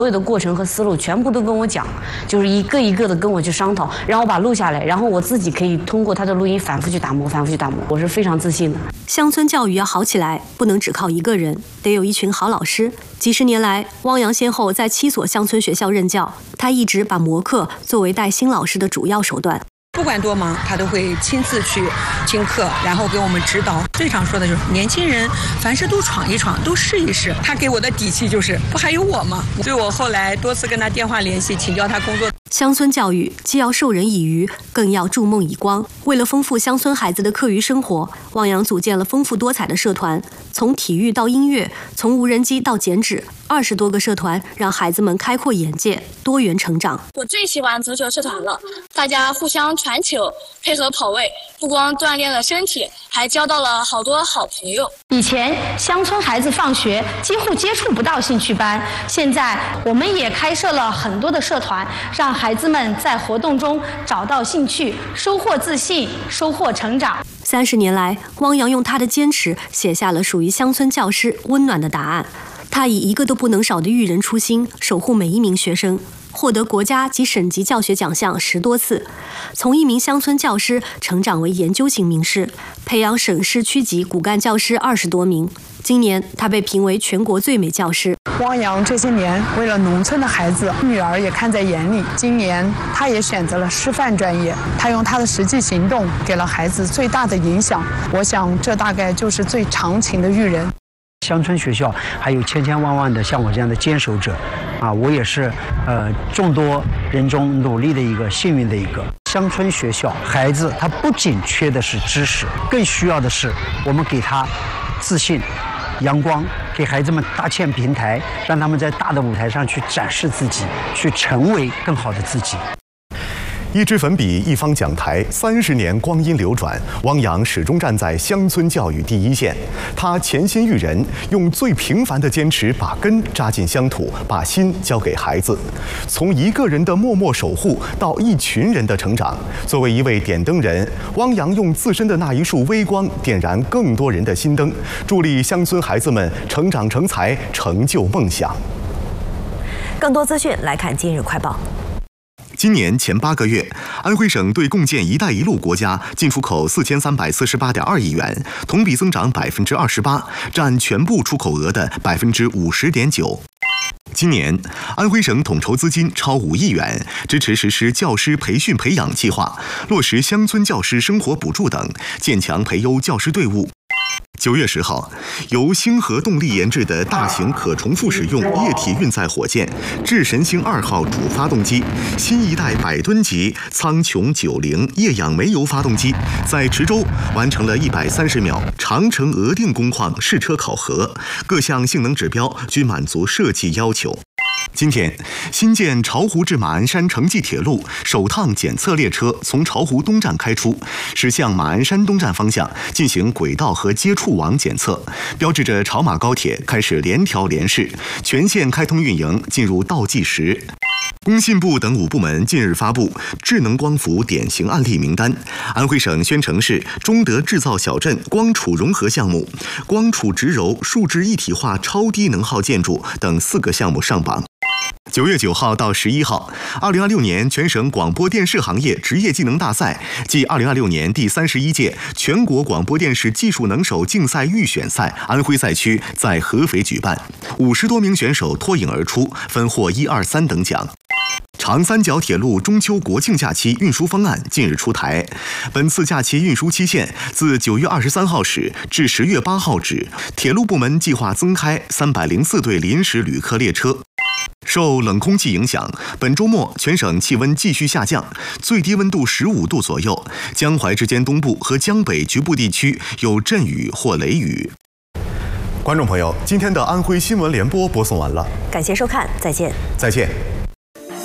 所有的过程和思路全部都跟我讲，就是一个一个的跟我去商讨，然后把录下来，然后我自己可以通过他的录音反复去打磨，反复去打磨。我是非常自信的。 乡村教育要好起来，不能只靠一个人，得有一群好老师。几十年来，汪洋先后在7所乡村学校任教，他一直把模课作为带新老师的主要手段。 不管多忙，他都会亲自去听课，然后给我们指导。最常说的就是年轻人凡事都闯一闯，都试一试。他给我的底气就是不还有我吗？所以我后来多次跟他电话联系，请教他工作。 乡村教育既要授人以渔，更要筑梦以光。为了丰富乡村孩子的课余生活，汪洋组建了丰富多彩的社团，从体育到音乐，从无人机到剪纸，20多个社团让孩子们开阔眼界，多元成长。 我最喜欢足球社团了，大家互相传球，配合跑位，不光锻炼了身体，还交到了好多好朋友。 以前乡村孩子放学几乎接触不到兴趣班，现在我们也开设了很多的社团，让孩子们在活动中找到兴趣，收获自信，收获成长。 30年来，汪洋用他的坚持写下了属于乡村教师温暖的答案。他以一个都不能少的育人初心，守护每一名学生，获得国家及省级教学奖项10多次，从一名乡村教师成长为研究型名师，培养省市区级骨干教师20多名。今年，他被评为全国最美教师。 汪洋这些年为了农村的孩子，女儿也看在眼里。今年，他也选择了师范专业，他用他的实际行动给了孩子最大的影响。我想，这大概就是最长情的育人。 乡村学校还有千千万万的像我这样的坚守者，我也是众多人中努力的一个幸运的一个。乡村学校孩子他不仅缺的是知识，更需要的是我们给他自信、阳光，给孩子们搭建平台，让他们在大的舞台上去展示自己，去成为更好的自己。 一支粉笔，一方讲台，30年光阴流转，汪洋始终站在乡村教育第一线。他潜心育人，用最平凡的坚持把根扎进乡土，把心交给孩子。从一个人的默默守护到一群人的成长，作为一位点灯人，汪洋用自身的那一束微光点燃更多人的心灯，助力乡村孩子们成长成才，成就梦想。 更多资讯来看今日快报。 今年前8个月，安徽省对共建“一带一路”国家进出口4348.2亿元，同比增长28%，占全部出口额的50.9%。今年，安徽省统筹资金超5亿元，支持实施教师培训培养计划，落实乡村教师生活补助等，建强培优教师队伍。9月10号，由星河动力研制的大型可重复使用液体运载火箭“智神星2号”主发动机新一代100吨级苍穹90液氧煤油发动机，在池州完成了130秒长城额定工况试车考核，各项性能指标均满足设计要求。今天，新建巢湖至马鞍山城际铁路首趟检测列车从巢湖东站开出，驶向马鞍山东站方向进行轨道和接触网检测，标志着巢马高铁开始联调联试，全线开通运营进入倒计时。工信部等5部门近日发布智能光伏典型案例名单，安徽省宣城市中德制造小镇光储融合项目、光储直柔数字一体化超低能耗建筑等4个项目上榜。9月9号到11号，2026年全省广播电视行业职业技能大赛暨2026年第31届全国广播电视技术能手竞赛预选赛安徽赛区在合肥举办，50多名选手脱颖而出，分获1、2、3等奖。长三角铁路中秋国庆假期运输方案近日出台，本次假期运输期限自9月23号始至10月8号止，铁路部门计划增开304对临时旅客列车。受冷空气影响，本周末全省气温继续下降，最低温度15度左右，江淮之间东部和江北局部地区有阵雨或雷雨。观众朋友，今天的安徽新闻联播播送完了， 感谢收看，再见。 再见。